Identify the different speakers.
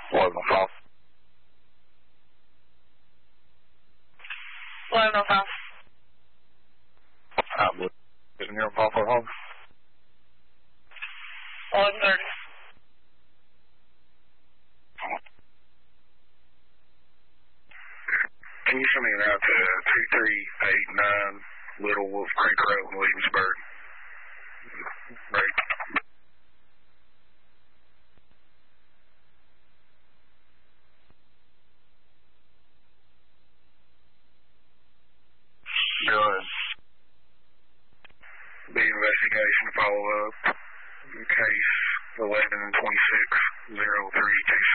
Speaker 1: 1105.
Speaker 2: 1105.
Speaker 1: Getting here, Buffalo home.
Speaker 2: 1130.
Speaker 3: Can you send me out to 2389 Little Wolf Creek Road in Williamsburg? Right.
Speaker 1: Good.
Speaker 3: The investigation follow-up in case 112603